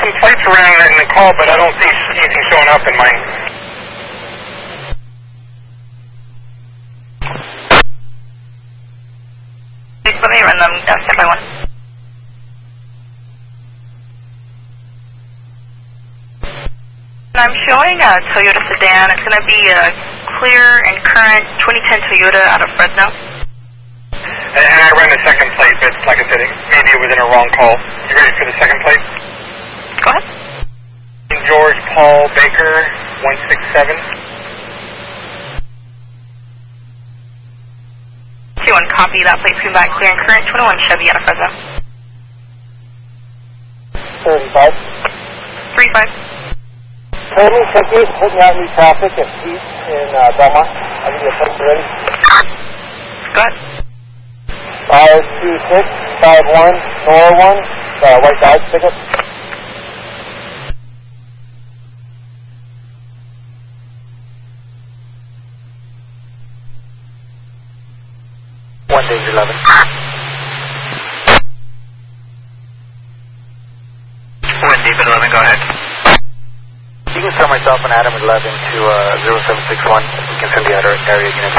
some plates around in the call, but I don't see anything showing up in mine. Please let me run them. Step by one. I'm showing a Toyota sedan. It's going to be a clear and current 2010 Toyota out of Fresno. And I ran the second plate, but like I said, maybe it was in a wrong call. You ready for the second plate? Go ahead. George Paul Baker, 167. See one copy that plate, come back clear and current, 21 Chevy out of Fresno. 35. 35. Total ticket, hitting out new traffic at Pete in Belmont. I'll give you a text ready. Go ahead. 52651 Nora 1, white Dodge pickup. One David 11. One David 11, go ahead. You can send myself and Adam 11 to 0761. We can send the other area unit.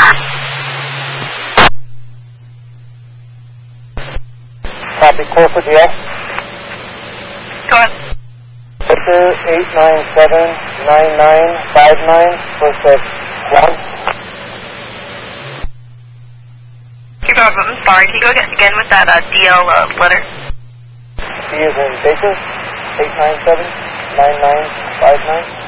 Copy, clear for DX. Go ahead. Victor 8979959, first of 1. Keep going, I'm sorry. Can you go again with that DL letter? C is in Baker, 8979959.